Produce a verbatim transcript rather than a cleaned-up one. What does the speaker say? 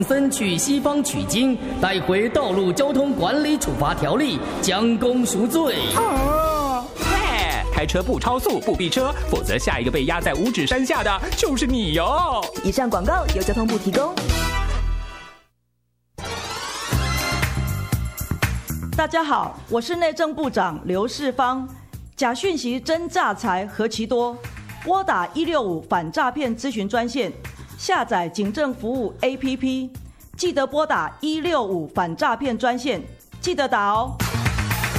森去西方取经，带回《道路交通管理处罚条例》，将功赎罪。 哦，喂，开车不超速、不逼车，否则下一个被压在五指山下的就是你哟。 以上广告由交通部提供。 大家好，我是内政部长刘世芳。假讯息真诈财何其多，拨打一六五反诈骗咨询专线，下载警政服务 A P P， 记得拨打一六五反诈骗专线，记得打哦。